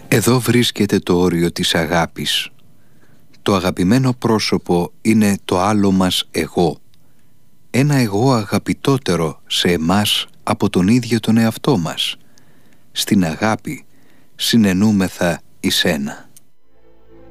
Εδώ βρίσκεται το όριο της αγάπης. Το αγαπημένο πρόσωπο είναι το άλλο μας εγώ. Ένα εγώ αγαπητότερο σε εμάς από τον ίδιο τον εαυτό μας. Στην αγάπη συνενούμεθα εις ένα.